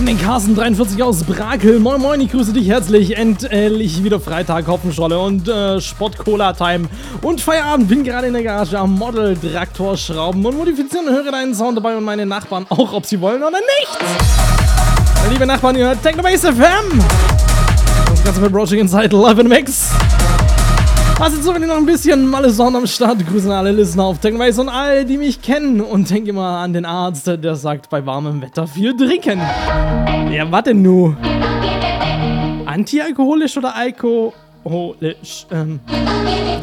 den Carsten 43 aus Brakel. Moin moin, ich grüße dich herzlich. Endlich wieder Freitag, Hopfenscholle und Sport-Cola-Time. Und Feierabend, bin gerade in der Garage am Model-Traktor schrauben und modifizieren und höre deinen Sound dabei und meine Nachbarn auch, ob sie wollen oder nicht. Liebe Nachbarn, ihr hört Technobase FM. Das Ganze mit Broaching Inside Live in Mix. Was jetzt so, wenn ihr noch ein bisschen Malle Sound am Start. Grüßen alle Listener auf Technobase und alle, die mich kennen. Und denke immer an den Arzt, der sagt, bei warmem Wetter viel trinken. Ja, was denn nu? Antialkoholisch oder alkoholisch?